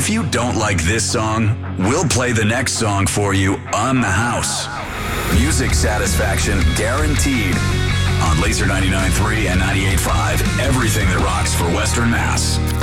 If you don't like this song, we'll play the next song for you on the house. Music satisfaction guaranteed on Laser 99.3 and 98.5. Everything that rocks for Western Mass.